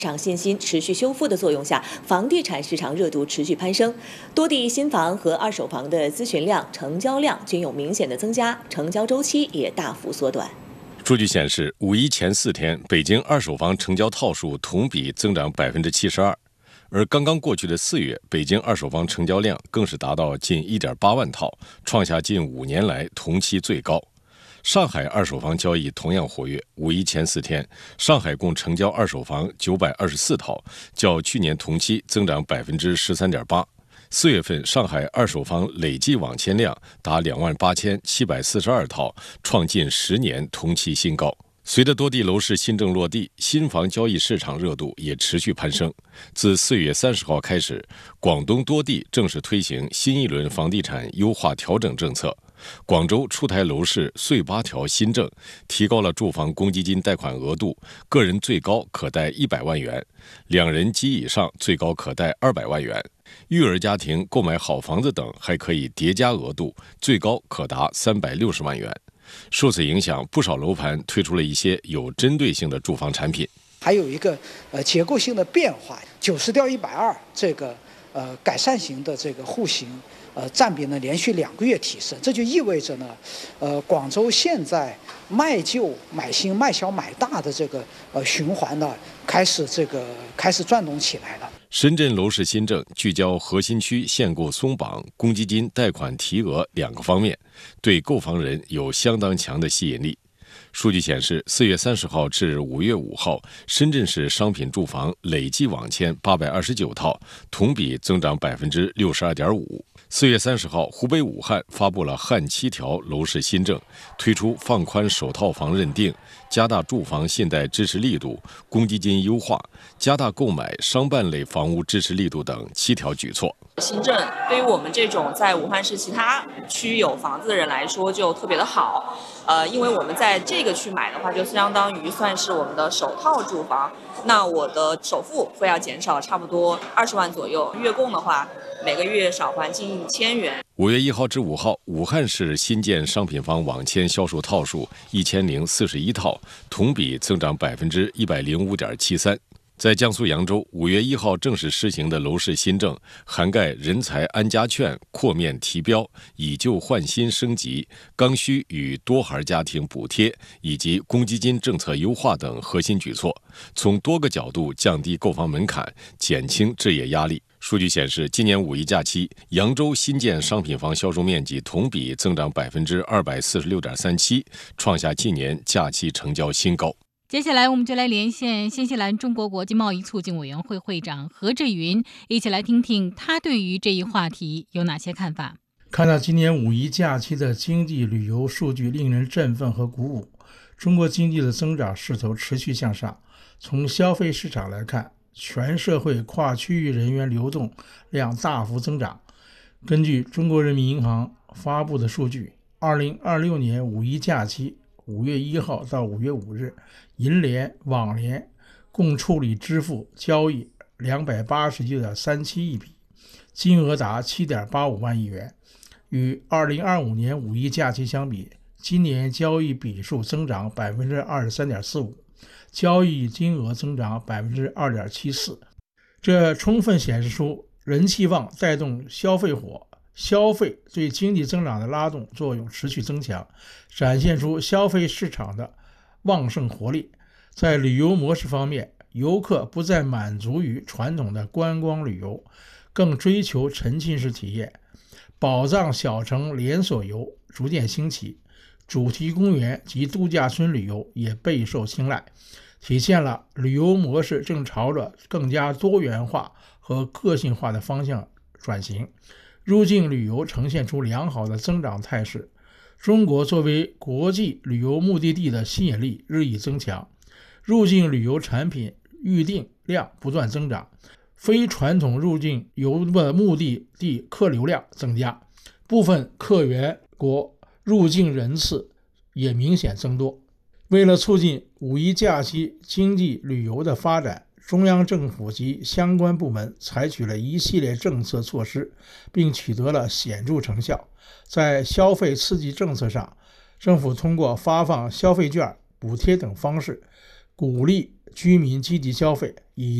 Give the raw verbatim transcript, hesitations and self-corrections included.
市场信心持续修复的作用下，房地产市场热度持续攀升，多地新房和二手房的咨询量、成交量均有明显的增加，成交周期也大幅缩短。 数据显示，五一前四天，北京二手房成交套数同比增长百分之七十二，而刚刚过去的四月，北京二手房成交量更是达到近一点八万套，创下近五年来同期最高。上海二手房交易同样活跃，五一前四天，上海共成交二手房九百二十四套，较去年同期增长百分之十三点八。四月份，上海二手房累计网签量达两万八千七百四十二套，创近十年同期新高。随着多地楼市新政落地，新房交易市场热度也持续攀升。自四月三十号开始，广东多地正式推行新一轮房地产优化调整政策。广州出台楼市税八条新政，提高了住房公积金贷款额度，个人最高可贷一百万元，两人及以上最高可贷二百万元。育儿家庭购买好房子等还可以叠加额度，最高可达三百六十万元。受此影响，不少楼盘推出了一些有针对性的住房产品。 还有一个呃结构性的变化，九十调一百二这个呃改善型的这个户型。呃，占比呢连续两个月提升，这就意味着呢，呃，广州现在卖旧买新、卖小买大的这个呃循环呢，开始这个开始转动起来了。 深圳楼市新政聚焦核心区限购松绑、公积金贷款提额两个方面，对购房人有相当强的吸引力。数据显示，四月三十号至五月五号，深圳市商品住房累计网签八百二十九套，同比增长百分之六十二点五。四月三十号，湖北武汉发布了汉七条楼市新政，推出放宽首套房认定、加大住房信贷支持力度、公积金优化、加大购买商办类房屋支持力度等七条举措。 新政对于我们这种在武汉市其他区有房子的人来说就特别的好，呃，因为我们在这个区买的话，就相当于算是我们的首套住房，那我的首付会要减少差不多二十万左右，月供的话每个月少还近一千元。 五月一号至五号，武汉市新建商品房网签销售套数一千零四十一套，同比增长百分之一百零五点七三。在江苏扬州，五月一号正式施行的楼市新政，涵盖人才安家券扩面提标、以旧换新升级、刚需与多孩家庭补贴以及公积金政策优化等核心举措，从多个角度降低购房门槛，减轻置业压力。数据显示，今年五一假期，扬州新建商品房销售面积同比增长百分之二百四十六点三七，创下近年假期成交新高。 接下来我们就来连线新西兰中国国际贸易促进委员会会长何志云，一起来听听他对于这一话题有哪些看法。 看到今年五一假期的经济旅游数据令人振奋和鼓舞，中国经济的增长势头持续向上。从消费市场来看，全社会跨区域人员流动量大幅增长。根据中国人民银行发布的数据，二零二六年五一假期五月一号到五月五日，银联、网联共处理支付交易两百八十一点三七亿笔，金额达七点八五万亿元。与二零二五年五一假期相比，今年交易笔数增长百分之二十三点四五，交易金额增长百分之二点七四。这充分显示出人气旺带动消费火，消费对经济增长的拉动作用持续增强，展现出消费市场的旺盛活力。在旅游模式方面，游客不再满足于传统的观光旅游，更追求沉浸式体验。宝藏小城连锁游逐渐兴起，主题公园及度假村旅游也备受青睐，体现了旅游模式正朝着更加多元化和个性化的方向转型。入境旅游呈现出良好的增长态势，中国作为国际旅游目的地的吸引力日益增强，入境旅游产品预订量不断增长，非传统入境游的目的地客流量增加，部分客源国入境人次也明显增多。为了促进五一假期经济旅游的发展，中央政府及相关部门采取了一系列政策措施，并取得了显著成效。在消费刺激政策上，政府通过发放消费券、补贴等方式， 鼓励居民积极消费，以